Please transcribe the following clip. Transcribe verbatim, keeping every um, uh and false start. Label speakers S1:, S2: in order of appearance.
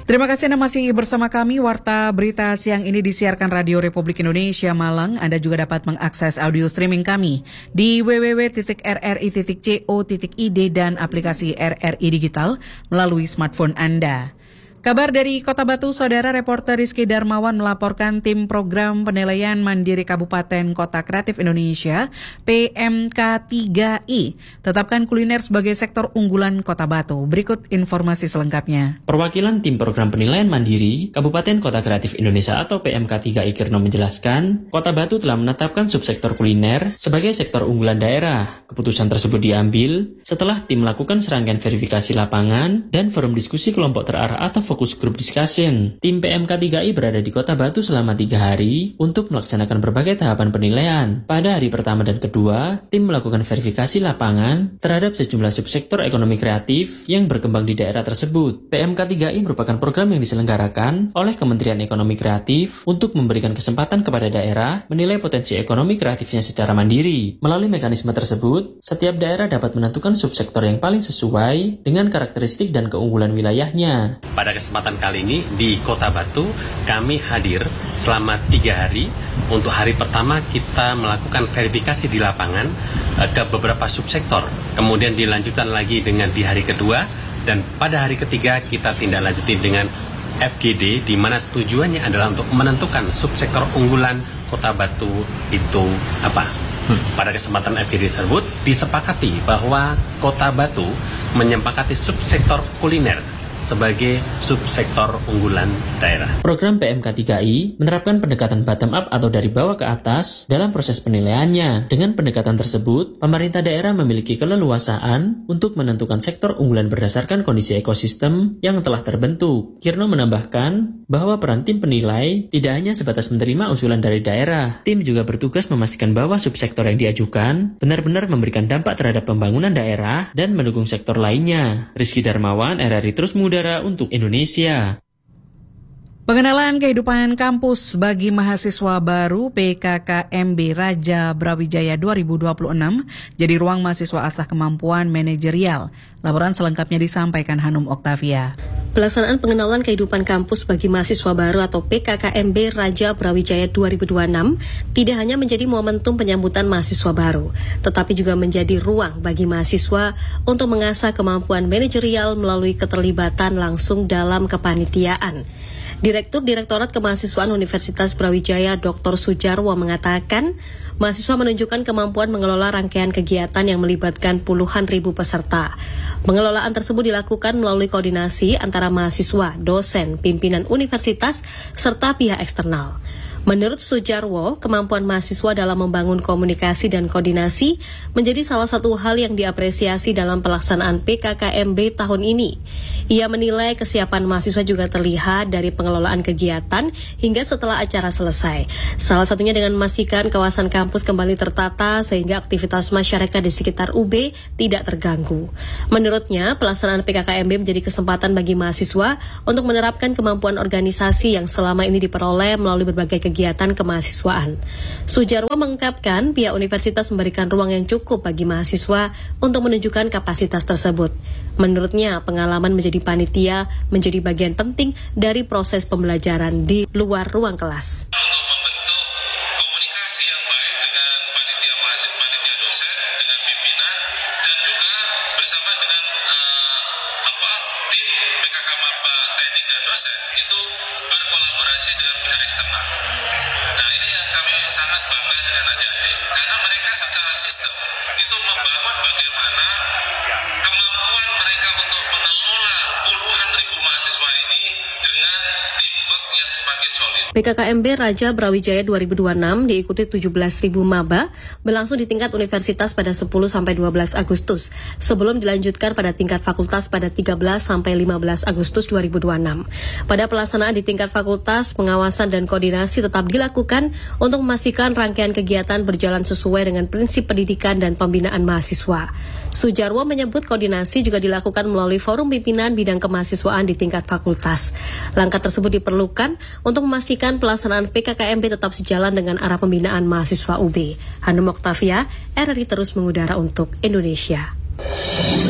S1: Terima kasih Anda masih bersama kami. Warta Berita siang ini disiarkan Radio Republik Indonesia Malang. Anda juga dapat mengakses audio streaming kami di w w w titik r r i titik co titik i d dan aplikasi R R I Digital melalui smartphone Anda. Kabar dari Kota Batu, Saudara reporter Rizky Darmawan melaporkan tim program penilaian mandiri Kabupaten Kota Kreatif Indonesia P M K tiga I tetapkan kuliner sebagai sektor unggulan Kota Batu. Berikut informasi selengkapnya.
S2: Perwakilan tim program penilaian mandiri Kabupaten Kota Kreatif Indonesia atau P M K tiga I Kirno menjelaskan, Kota Batu telah menetapkan subsektor kuliner sebagai sektor unggulan daerah. Keputusan tersebut diambil setelah tim melakukan serangkaian verifikasi lapangan dan forum diskusi kelompok terarah atau fokus group discussion. Tim P M K tiga I berada di Kota Batu selama tiga hari untuk melaksanakan berbagai tahapan penilaian. Pada hari pertama dan kedua, tim melakukan verifikasi lapangan terhadap sejumlah subsektor ekonomi kreatif yang berkembang di daerah tersebut. P M K tiga I merupakan program yang diselenggarakan oleh Kementerian Ekonomi Kreatif untuk memberikan kesempatan kepada daerah menilai potensi ekonomi kreatifnya secara mandiri. Melalui mekanisme tersebut, setiap daerah dapat menentukan subsektor yang paling sesuai dengan karakteristik dan keunggulan wilayahnya.
S3: Pada kesempatan kali ini di Kota Batu kami hadir selama tiga hari. Untuk hari pertama kita melakukan verifikasi di lapangan eh, ke beberapa subsektor. Kemudian dilanjutkan lagi dengan di hari kedua, dan pada hari ketiga kita tindak lanjuti dengan F G D, di mana tujuannya adalah untuk menentukan subsektor unggulan Kota Batu itu apa. Hmm. Pada kesempatan F G D tersebut disepakati bahwa Kota Batu menyepakati subsektor kuliner sebagai subsektor unggulan daerah.
S2: Program P M K tiga I menerapkan pendekatan bottom up atau dari bawah ke atas dalam proses penilaiannya. Dengan pendekatan tersebut, pemerintah daerah memiliki keleluasaan untuk menentukan sektor unggulan berdasarkan kondisi ekosistem yang telah terbentuk. Kirno menambahkan bahwa peran tim penilai tidak hanya sebatas menerima usulan dari daerah. Tim juga bertugas memastikan bahwa subsektor yang diajukan benar-benar memberikan dampak terhadap pembangunan daerah dan mendukung sektor lainnya. Rizky Darmawan, R R I Terus Mengudara untuk Indonesia.
S1: Pengenalan kehidupan kampus bagi mahasiswa baru P K K M B Raja Brawijaya dua ribu dua puluh enam jadi ruang mahasiswa asah kemampuan manajerial. Laporan selengkapnya disampaikan Hanum Oktavia.
S4: Pelaksanaan pengenalan kehidupan kampus bagi mahasiswa baru atau P K K M B Raja Brawijaya dua ribu dua puluh enam tidak hanya menjadi momentum penyambutan mahasiswa baru, tetapi juga menjadi ruang bagi mahasiswa untuk mengasah kemampuan manajerial melalui keterlibatan langsung dalam kepanitiaan. Direktur Direktorat Kemahasiswaan Universitas Brawijaya Doktor Sujarwo mengatakan, mahasiswa menunjukkan kemampuan mengelola rangkaian kegiatan yang melibatkan puluhan ribu peserta. Pengelolaan tersebut dilakukan melalui koordinasi antara mahasiswa, dosen, pimpinan universitas, serta pihak eksternal. Menurut Sujarwo, kemampuan mahasiswa dalam membangun komunikasi dan koordinasi menjadi salah satu hal yang diapresiasi dalam pelaksanaan P K K M B tahun ini. Ia menilai kesiapan mahasiswa juga terlihat dari pengelolaan kegiatan hingga setelah acara selesai. Salah satunya dengan memastikan kawasan kampus kembali tertata sehingga aktivitas masyarakat di sekitar U B tidak terganggu. Menurutnya, pelaksanaan P K K M B menjadi kesempatan bagi mahasiswa untuk menerapkan kemampuan organisasi yang selama ini diperoleh melalui berbagai kegiatan kegiatan kemahasiswaan. Sujarwo mengungkapkan pihak universitas memberikan ruang yang cukup bagi mahasiswa untuk menunjukkan kapasitas tersebut. Menurutnya, pengalaman menjadi panitia menjadi bagian penting dari proses pembelajaran di luar ruang kelas. P K K M B Raja Brawijaya dua ribu dua puluh enam diikuti tujuh belas ribu maba berlangsung di tingkat universitas pada sepuluh sampai dua belas Agustus sebelum dilanjutkan pada tingkat fakultas pada tiga belas sampai lima belas Agustus dua ribu dua puluh enam. Pada pelaksanaan di tingkat fakultas, pengawasan dan koordinasi tetap dilakukan untuk memastikan rangkaian kegiatan berjalan sesuai dengan prinsip pendidikan dan pembinaan mahasiswa. Sujarwo menyebut koordinasi juga dilakukan melalui forum pimpinan bidang kemahasiswaan di tingkat fakultas. Langkah tersebut diperlukan untuk memastikan pelaksanaan P K K M B tetap sejalan dengan arah pembinaan mahasiswa U B. Hanum Oktavia, R R I Terus Mengudara untuk Indonesia.